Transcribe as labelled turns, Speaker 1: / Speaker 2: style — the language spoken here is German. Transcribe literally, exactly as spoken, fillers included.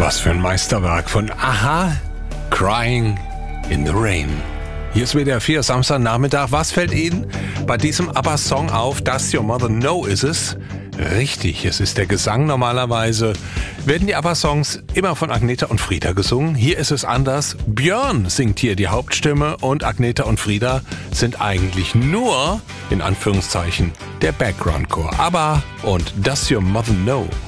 Speaker 1: Was für ein Meisterwerk von Aha, Crying in the Rain. Hier ist W D R vier, Samstagnachmittag. Was fällt Ihnen bei diesem ABBA-Song auf? Does Your Mother Know ist es? Richtig, es ist der Gesang. Normalerweise werden die ABBA-Songs immer von Agneta und Frieda gesungen. Hier ist es anders. Björn singt hier die Hauptstimme und Agneta und Frieda sind eigentlich nur, in Anführungszeichen, der Background-Chor. ABBA und Does Your Mother Know?